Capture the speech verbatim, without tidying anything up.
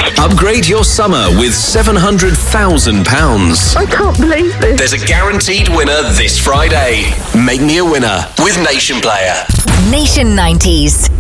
Upgrade your summer with seven hundred thousand pounds. I can't believe this. There's a guaranteed winner this Friday. Make me a winner with Nation Player. Nation nineties.